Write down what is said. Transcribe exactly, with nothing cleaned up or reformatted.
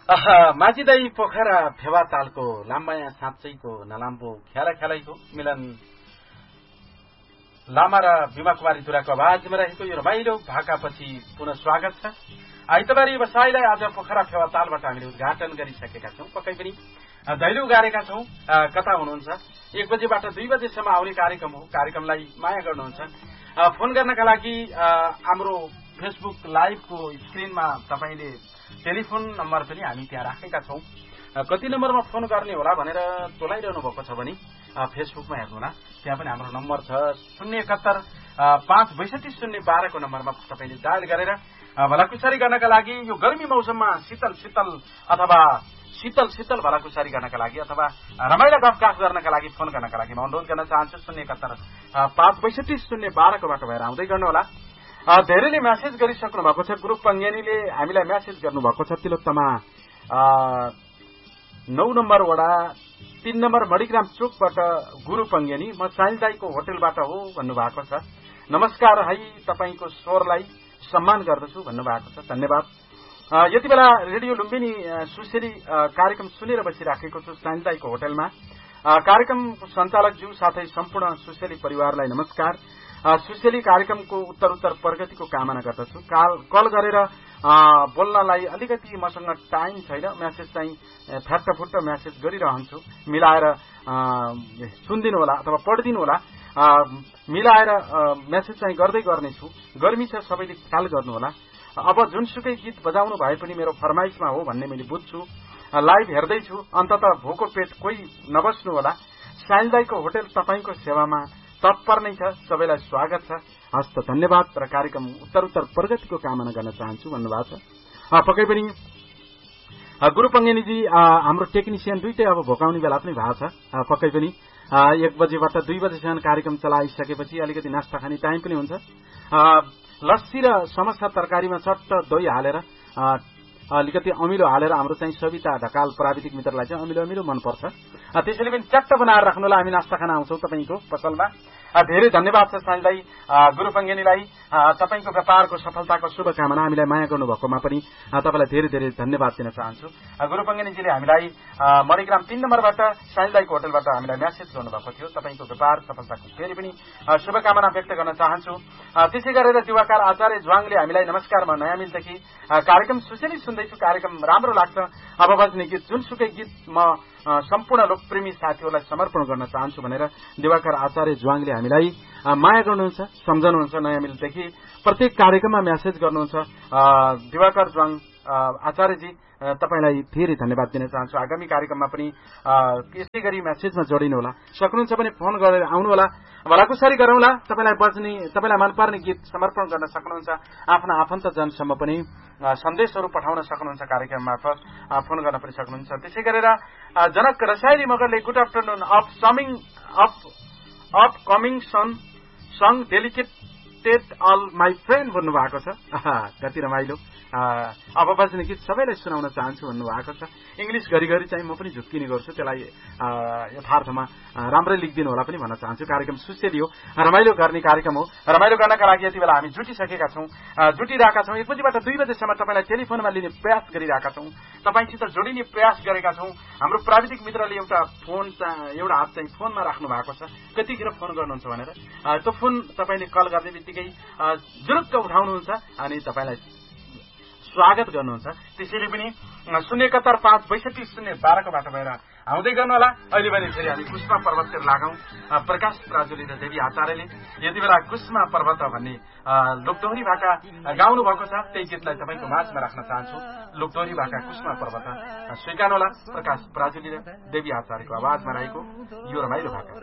माझी दाई पोखरा फेवा तालको लाम्बाया साँच्चैको नलाम्बो ख्याला ख्यालाइको मिलन लामा र बिमा कुमारी दुराको आवाजमा रहेको यो रमाइलो भाकापछि पुनः स्वागत छ। आइतबारी बसाईलाई आज पोखरा फेवा तालबाट हामीले उद्घाटन गरिसकेका छौं। पक्कै पनि दैलो गारेका छौं। कता हुनुहुन्छ? एक बजेबाट दुई बजेसम्म आउने कार्यक्रम हो। कार्यक्रमलाई माया गर्नुहुन्छ। फोन गर्नका लागि हाम्रो फेसबुक लाइभको स्क्रिनमा तपाईले टेलिफोन नम्बर पनि हामी त्यहाँ राखेका छौं। कति नम्बरमा फोन गर्ने होला भनेर तोलाइरहनु भएको छ भने फेसबुकमा हेर्नुहोला, त्यहाँ पनि हाम्रो नम्बर छ शून्य एकहत्तर पाँच बैसठी शून्य बाह्रको नम्बरमा तपाईले डायल गरेर भलाकुसारी गर्नका लागि यो गर्मी मौसममा शीतल शीतल अथवा शीतल शीतल भलाकुसारी गर्नका लागि अथवा रमाइलो गफगाफ गर्नका लागि फोन गर्नका लागि म अनुरोध गर्न चाहन्छु। शून्य एकहत्तर पाँच बैसठी शून्य बाह्रको बाटो भएर आउँदै गर्नुहोला। धेरैले म्यासेज गरिसक्नु भएको छ। ग्रुप पङ्गेनीले हामीलाई म्यासेज गर्नुभएको छ। तिलोत्तमा नौ नम्बर वडा तीन नम्बर मणिग्राम चोकबाट गुरु पङ्गेनी, म साइलदाईको होटलबाट हो भन्नुभएको छ। नमस्कार है, तपाईँको स्वरलाई सम्मान गर्दछु भन्नुभएको छ। धन्यवाद। यति बेला रेडियो लुम्बिनी सुसेली कार्यक्रम सुनेर बसिराखेको छु साइलदाईको होटलमा। कार्यक्रमको सञ्चालकज्यू साथै सम्पूर्ण सुसेली परिवारलाई नमस्कार। सुसेली कार्यक्रमको उत्तर उत्तर प्रगतिको कामना गर्दछु। कल गरेर बोल्नलाई अलिकति मसँग टाइम छैन। म्यासेज चाहिँ फ्याट्टफुट्ट म्यासेज गरिरहन्छु। मिलाएर सुनिदिनु होला अथवा पढिदिनु होला। मिलाएर म्यासेज चाहिँ गर्दै गर्नेछु। गर्मी छ, सबैले ख्याल गर्नु होला। अब जुनसुकै गीत बजाउनु भए पनि मेरो फरमाइशमा हो भन्ने मैले बुझ्छु। लाइभ हेर्दैछु। अन्ततः भोको पेट कोही नबस्नु होला। साइलदाईको होटल तपाईँको सेवामा तत्पर नै छ। सबैलाई स्वागत छ। हस्त धन्यवाद र कार्यक्रम उत्तर उत्तर प्रगतिको कामना गर्न चाहन्छु भन्नुभएको छ। पक्कै पनि गुरु पङ्गेनीजी हाम्रो टेक्निसियन दुइटै अब भोकाउने बेला पनि भएको छ। पक्कै पनि एक बजेबाट दुई बजेसम्म कार्यक्रम चलाइसकेपछि अलिकति नास्ता खाने टाइम पनि हुन्छ। लस्सी र समोसा तरकारीमा चट्ट दही हालेर अलिकति अमिलो हालेर हाम्रो चाहिँ सविता ढकाल प्राविधिक मित्रलाई चाहिँ अमिलो अमिलो मनपर्छ। त्यसैले पनि चट्ट बनाएर राख्नुलाई हामी नास्ता खान आउँछौँ तपाईँको पसलमा। धेरै धन्यवाद छ साइलदाई गुरु पङ्गेनीलाई। तपाईँको व्यापारको सफलताको शुभकामना। हामीलाई माया गर्नुभएकोमा पनि तपाईँलाई धेरै धेरै धन्यवाद दिन चाहन्छु। गुरु पङ्गेनीजीले हामीलाई मणिग्राम तीन नम्बरबाट साइलदाईको होटलबाट हामीलाई म्यासेज गर्नुभएको थियो। तपाईँको व्यापार सफलताको फेरि पनि शुभकामना व्यक्त गर्न चाहन्छु। त्यसै गरेर दिवाकर आचार्य ज्वाङले हामीलाई नमस्कार, म नयाँ मिलदेखि कार्यक्रम सुसेली सुन्दैछु। कार्यक्रम राम्रो लाग्छ। अब बज्ने गीत जुनसुकै गीत म सम्पूर्ण लोकप्रेमी साथीहरूलाई समर्पण गर्न चाहन्छु भनेर दिवाकर आचार्य ज्वाङले हामीलाई माया गर्नुहुन्छ, सम्झनुहुन्छ। नयाँ मिलदेखि प्रत्येक कार्यक्रममा म्यासेज गर्नुहुन्छ। दिवाकर ज्वाङ आचार्यजी तपाईलाई धेरै धन्यवाद दिन चाहन्छु। आगामी कार्यक्रममा पनि यसै गरी म्यासेजमा जोडिनु होला। सक्नुहुन्छ भने फोन गरेर आउनु होला। भलाकुसारी गरौँला। तपाईँलाई बज्ने तपाईँलाई मनपर्ने गीत समर्पण गर्न सक्नुहुन्छ। आफ्ना आफन्तजनसम्म पनि सन्देशहरू पठाउन सक्नुहुन्छ। कार्यक्रम मार्फत फोन गर्न पनि सक्नुहुन्छ। त्यसै गरेर जनक रसाइली मगरले good afternoon of swimming of of coming sun song डेलिकेटेड all my friend भन्नुभएको छ। कति रमाइलो। अब बज्ने गीत सबैलाई सुनाउन चाहन्छु भन्नुभएको छ। इङ्ग्लिस घरिघरि चाहिँ म पनि झुक्किने गर्छु। त्यसलाई यथार्थमा राम्रै लेखिदिनु होला पनि भन्न चाहन्छु। कार्यक्रम सुसेली हो, रमाइलो गर्ने कार्यक्रम हो। रमाइलो गर्नका लागि यति बेला हामी जुटिसकेका छौँ, जुटिरहेका छौँ। एक बजीबाट दुई बजेसम्म तपाईँलाई टेलिफोनमा लिने प्रयास गरिरहेका छौँ। तपाईँसित जोडिने प्रयास गरेका छौँ। हाम्रो प्राविधिक मित्रले एउटा फोन एउटा हात चाहिँ फोनमा राख्नु भएको छ। कतिखेर फोन गर्नुहुन्छ भनेर त्यो फोन तपाईँले कल गर्ने बित्तिकै जुरुक्क उठाउनुहुन्छ अनि तपाईँलाई स्वागत गर्नुहुन्छ। त्यसैले पनि शून्य एकहत्तर पाँच बैसठी शून्य बाह्रको बाटो भएर आउँदै गर्नु होला। अहिले भने फेरि हामी कुष्मा पर्वततिर लागौँ। प्रकाश प्राजुली र देवी आचार्यले यति बेला कुष्मा पर्वत भन्ने लोकदोहोरी भाका गाउनु भएको छ। त्यही गीतलाई तपाईँको माझमा राख्न चाहन्छु। लोकदोहोरी भाका कुष्मा पर्वत स्वीकार्नु होला। प्रकाश प्राजुली र देवी आचार्यको आवाजमा रहेको यो रमाइलो भाका।